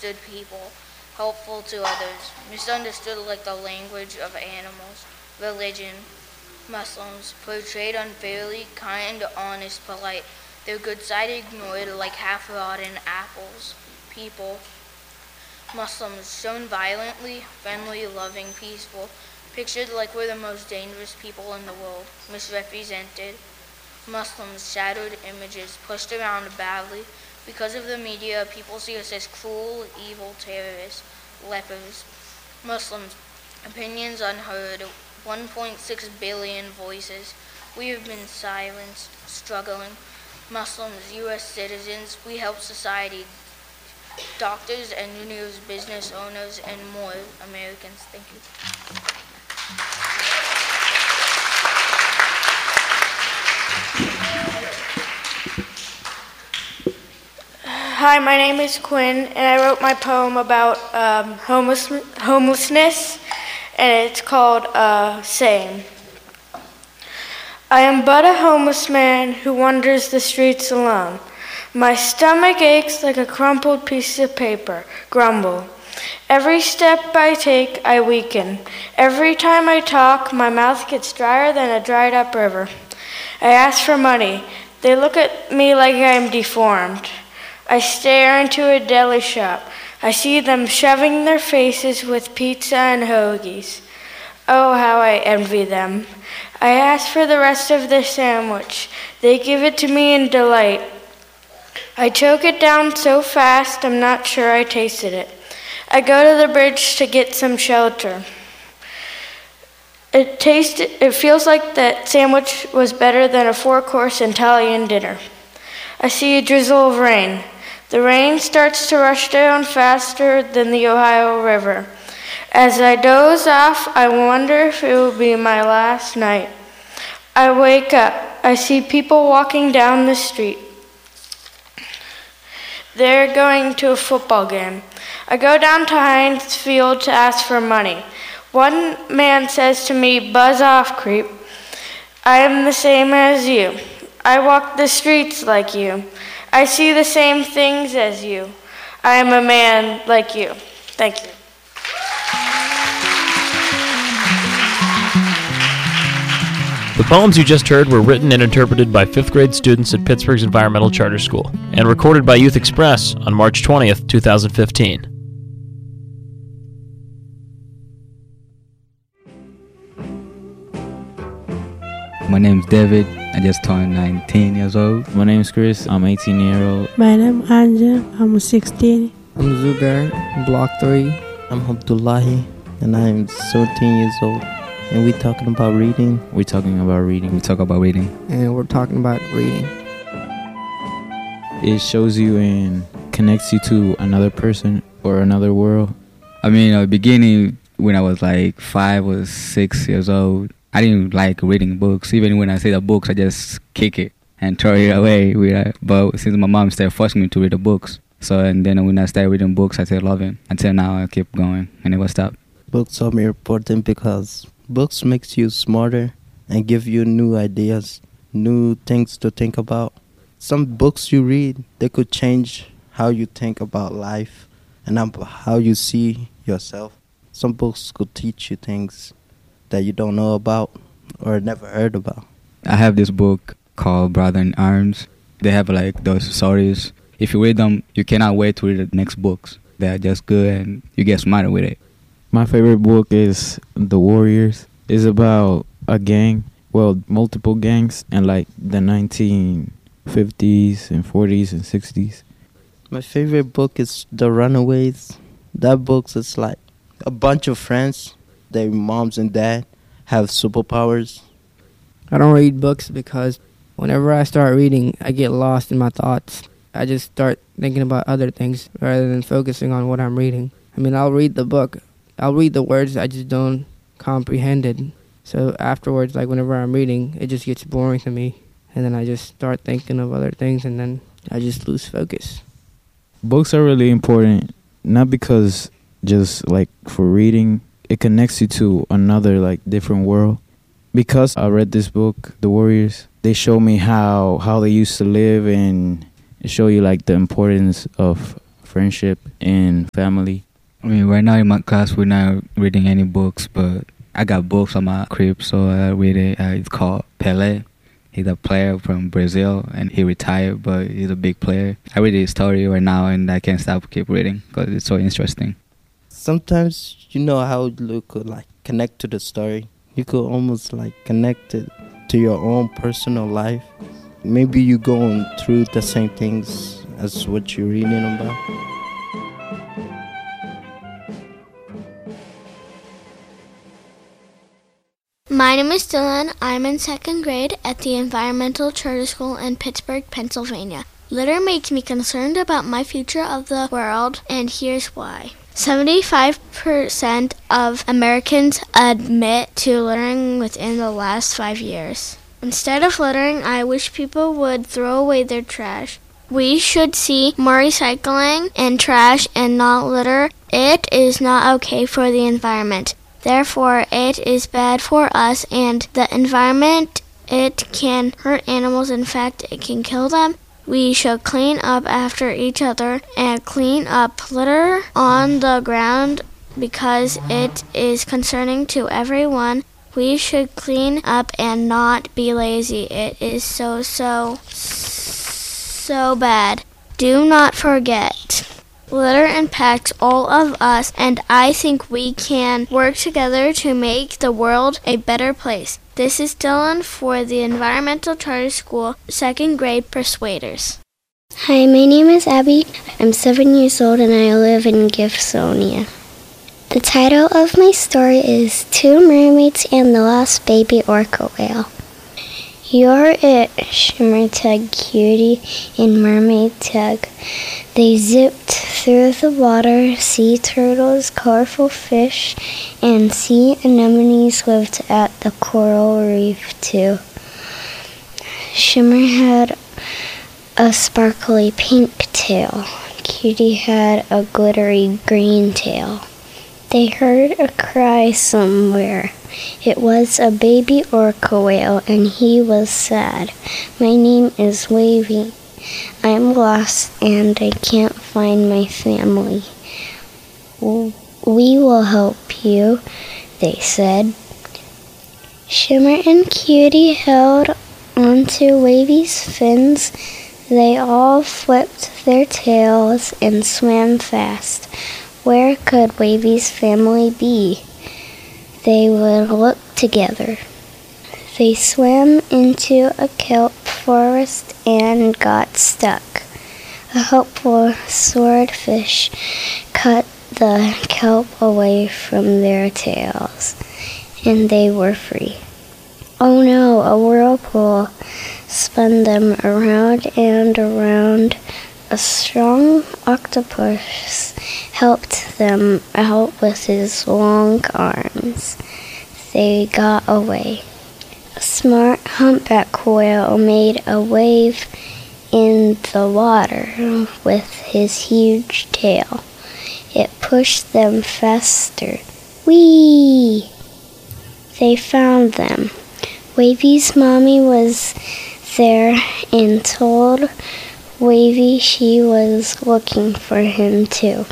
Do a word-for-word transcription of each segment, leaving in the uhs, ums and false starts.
understood people, helpful to others, misunderstood like the language of animals. Religion. Muslims, portrayed unfairly, kind, honest, polite. Their good side ignored like half-rotten apples. People. Muslims, shown violently, friendly, loving, peaceful, pictured like we're the most dangerous people in the world, misrepresented. Muslims, shattered images, pushed around badly. Because of the media, people see us as cruel, evil terrorists, lepers. Muslims, opinions unheard, one point six billion voices. We have been silenced, struggling. Muslims, U S citizens, we help society. Doctors, engineers, business owners, and more Americans. Thank you. Hi, my name is Quinn, and I wrote my poem about um, homeless, homelessness, and it's called uh, Same. I am but a homeless man who wanders the streets alone. My stomach aches like a crumpled piece of paper, grumble. Every step I take, I weaken. Every time I talk, my mouth gets drier than a dried up river. I ask for money. They look at me like I am deformed. I stare into a deli shop. I see them shoving their faces with pizza and hoagies. Oh, how I envy them. I ask for the rest of their sandwich. They give it to me in delight. I choke it down so fast, I'm not sure I tasted it. I go to the bridge to get some shelter. It tasted, it feels like that sandwich was better than a four-course Italian dinner. I see a drizzle of rain. The rain starts to rush down faster than the Ohio River. As I doze off, I wonder if it will be my last night. I wake up. I see people walking down the street. They're going to a football game. I go down to Heinz Field to ask for money. One man says to me, "Buzz off, creep. I am the same as you. I walk the streets like you. I see the same things as you. I am a man like you." Thank you. The poems you just heard were written and interpreted by fifth grade students at Pittsburgh's Environmental Charter School and recorded by Youth Express on March twentieth, twenty fifteen. My name's David. I just turned nineteen years old. My name's Chris. I'm eighteen years old. My name is Anja. I'm sixteen. I'm Zubair. I'm block three. I'm Abdullahi, and I'm seventeen years old. And we're talking about reading. We're talking about reading. We talk about reading. And we're talking about reading. It shows you and connects you to another person or another world. I mean, at the beginning, when I was like five or six years old, I didn't like reading books. Even when I say the books, I just kick it and throw it away. But since my mom started forcing me to read the books, so and then when I started reading books, I started loving. Until now, I keep going. I never stop. Books are very important because books makes you smarter and give you new ideas, new things to think about. Some books you read, they could change how you think about life and how you see yourself. Some books could teach you things that you don't know about or never heard about. I have this book called Brother in Arms. They have like those stories. If you read them, you cannot wait to read the next books. They are just good and you get smarter with it. My favorite book is The Warriors. It's about a gang, well, multiple gangs in like the nineteen fifties and forties and sixties. My favorite book is The Runaways. That book is like a bunch of friends. Their moms and dad have superpowers. I don't read books because whenever I start reading, I get lost in my thoughts. I just start thinking about other things rather than focusing on what I'm reading. I mean, I'll read the book. I'll read the words, I just don't comprehend it. So afterwards, like whenever I'm reading, it just gets boring to me. And then I just start thinking of other things and then I just lose focus. Books are really important, not because just like for reading, it connects you to another like different world. Because I read this book, The Warriors, they show me how, how they used to live and show you like the importance of friendship and family. I mean, right now in my class, we're not reading any books, but I got books on my crib, so I read it. Uh, it's called Pelé. He's a player from Brazil, and he retired, but he's a big player. I read his story right now, and I can't stop keep reading because it's so interesting. Sometimes you know how you could like connect to the story. You could almost like connect it to your own personal life. Maybe you're going through the same things as what you're reading about. My name is Dylan. I'm in second grade at the Environmental Charter School in Pittsburgh, Pennsylvania. Litter makes me concerned about my future of the world, and here's why. seventy-five percent of Americans admit to littering within the last five years. Instead of littering, I wish people would throw away their trash. We should see more recycling and trash and not litter. It is not okay for the environment. Therefore, it is bad for us and the environment. It can hurt animals. In fact, it can kill them. We should clean up after each other and clean up litter on the ground because it is concerning to everyone. We should clean up and not be lazy. It is so, so, so bad. Do not forget. Litter impacts all of us, and I think we can work together to make the world a better place. This is Dylan for the Environmental Charter School, second grade Persuaders. Hi, my name is Abby. I'm seven years old and I live in Gibsonia. The title of my story is Two Mermaids and the Lost Baby Orca Whale. You're it, Shimmer Tug Cutie and Mermaid Tug. They zipped through the water. Sea turtles, colorful fish, and sea anemones lived at the coral reef too. Shimmer had a sparkly pink tail. Cutie had a glittery green tail. They heard a cry somewhere. It was a baby orca whale, and he was sad. My name is Wavy. I'm lost, and I can't find my family. We will help you, they said. Shimmer and Cutie held onto Wavy's fins. They all flipped their tails and swam fast. Where could Wavy's family be? They would look together. They swam into a kelp forest and got stuck. A helpful swordfish cut the kelp away from their tails, and they were free. Oh no, a whirlpool spun them around and around. A strong octopus helped them out with his long arms. They got away. A smart humpback whale made a wave in the water with his huge tail. It pushed them faster. Whee! They found them. Wavy's mommy was there and told Wavy she was looking for him too.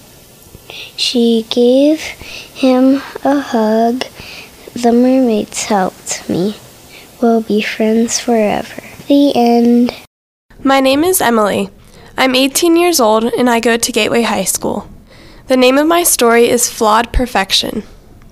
She gave him a hug. The mermaids helped me. We'll be friends forever. The end. My name is Emily. I'm eighteen years old and I go to Gateway High School. The name of my story is Flawed Perfection.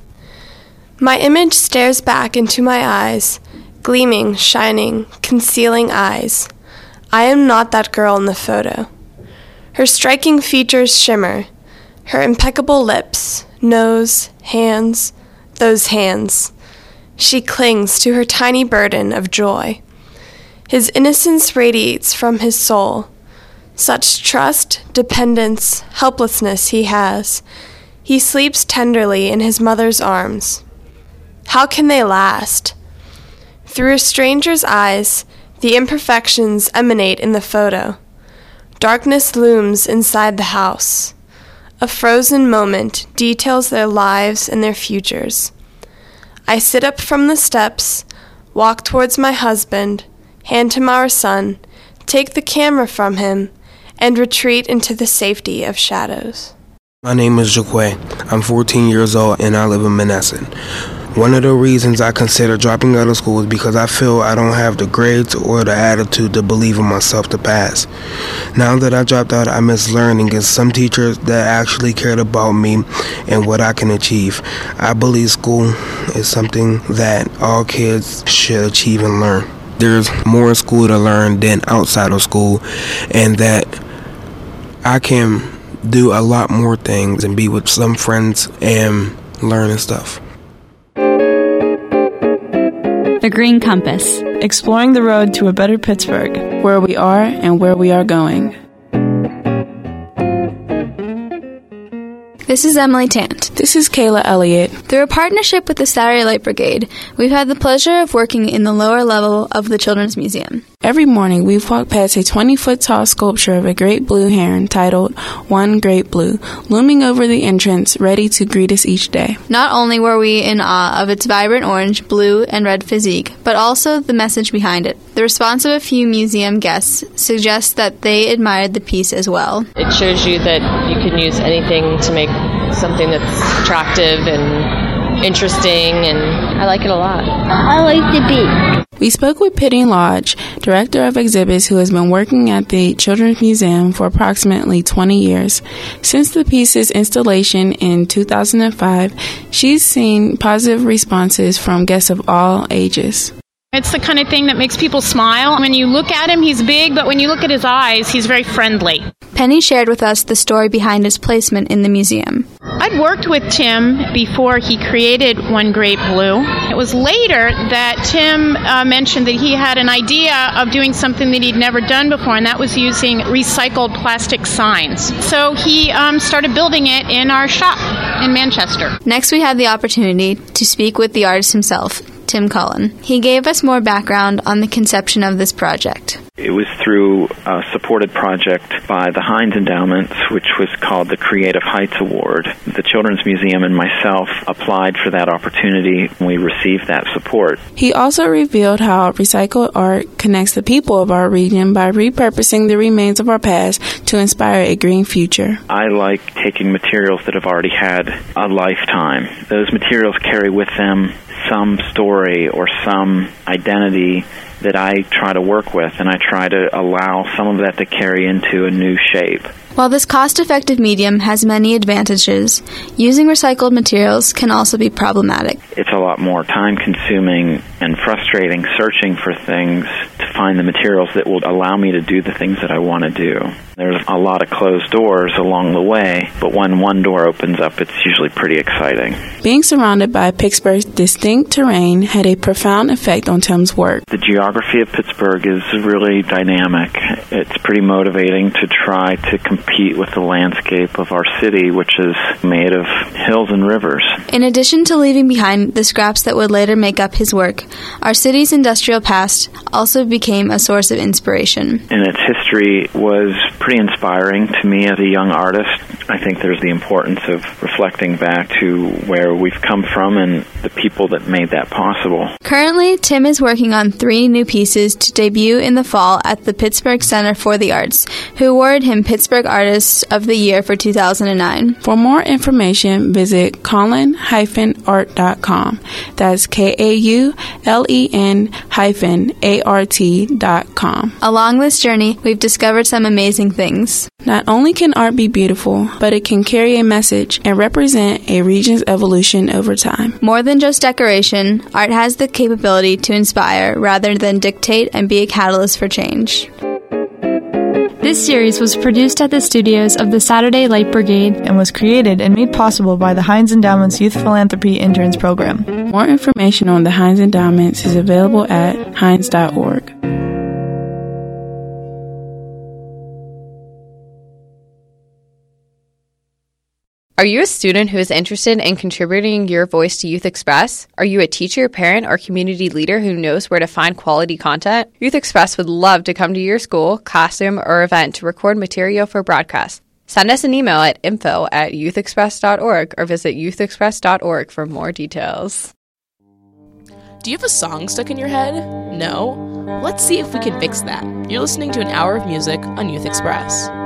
My image stares back into my eyes, gleaming, shining, concealing eyes. I am not that girl in the photo. Her striking features shimmer, her impeccable lips, nose, hands, those hands. She clings to her tiny burden of joy. His innocence radiates from his soul. Such trust, dependence, helplessness he has. He sleeps tenderly in his mother's arms. How can they last? Through a stranger's eyes, the imperfections emanate in the photo. Darkness looms inside the house. A frozen moment details their lives and their futures. I sit up from the steps, walk towards my husband, hand him our son, take the camera from him, and retreat into the safety of shadows. My name is Jaquay. I'm fourteen years old and I live in Menneson. One of the reasons I consider dropping out of school is because I feel I don't have the grades or the attitude to believe in myself to pass. Now that I dropped out, I miss learning and some teachers that actually cared about me and what I can achieve. I believe school is something that all kids should achieve and learn. There's more in school to learn than outside of school, and that I can do a lot more things and be with some friends and learn and stuff. The Green Compass. Exploring the road to a better Pittsburgh, where we are and where we are going. This is Emily Tant. This is Kayla Elliott. Through a partnership with the Saturday Light Brigade, we've had the pleasure of working in the lower level of the Children's Museum. Every morning, we've walked past a twenty-foot tall sculpture of a great blue heron titled One Great Blue, looming over the entrance, ready to greet us each day. Not only were we in awe of its vibrant orange, blue, and red physique, but also the message behind it. The response of a few museum guests suggests that they admired the piece as well. It shows you that you can use anything to make something that's attractive and interesting, and I like it a lot. I like the beak. We spoke with Pitty Lodge, director of exhibits, who has been working at the Children's Museum for approximately twenty years. Since the piece's installation in two thousand five, she's seen positive responses from guests of all ages. It's the kind of thing that makes people smile. When you look at him, he's big, but when you look at his eyes, he's very friendly. Penny shared with us the story behind his placement in the museum. I'd worked with Tim before he created One Great Blue. It was later that Tim uh, mentioned that he had an idea of doing something that he'd never done before, and that was using recycled plastic signs. So he um, started building it in our shop in Manchester. Next, we had the opportunity to speak with the artist himself, Tim Cullen. He gave us more background on the conception of this project. It was through a supported project by the Heinz Endowment, which was called the Creative Heights Award. The Children's Museum and myself applied for that opportunity, and we received that support. He also revealed how recycled art connects the people of our region by repurposing the remains of our past to inspire a green future. I like taking materials that have already had a lifetime. Those materials carry with them some story or some identity that I try to work with, and I try to allow some of that to carry into a new shape. While this cost-effective medium has many advantages, using recycled materials can also be problematic. It's a lot more time-consuming and frustrating searching for things to find the materials that will allow me to do the things that I want to do. There's a lot of closed doors along the way, but when one door opens up, it's usually pretty exciting. Being surrounded by Pittsburgh's distinct terrain had a profound effect on Tim's work. The geography of Pittsburgh is really dynamic. It's pretty motivating to try to compete with the landscape of our city, which is made of hills and rivers. In addition to leaving behind the scraps that would later make up his work, our city's industrial past also became a source of inspiration. And its history was pretty inspiring to me as a young artist. I think there's the importance of reflecting back to where we've come from and the people that made that possible. Currently, Tim is working on three new pieces to debut in the fall at the Pittsburgh Center for the Arts, who awarded him Pittsburgh Artist of the Year for two thousand nine. For more information, visit Cullen art dot com. That's K A U L E N hyphen A R T dot com. Along this journey, we've discovered some amazing things. Not only can art be beautiful, but it can carry a message and represent a region's evolution over time. More than just decoration, art has the capability to inspire rather than dictate and be a catalyst for change. This series was produced at the studios of the Saturday Light Brigade and was created and made possible by the Heinz Endowment's Youth Philanthropy Interns Program. More information on the Heinz Endowments is available at heinz dot org. Are you a student who is interested in contributing your voice to Youth Express? Are you a teacher, parent, or community leader who knows where to find quality content? Youth Express would love to come to your school, classroom, or event to record material for broadcast. Send us an email at info at youth express dot org or visit youth express dot org for more details. Do you have a song stuck in your head? No? Let's see if we can fix that. You're listening to an hour of music on Youth Express.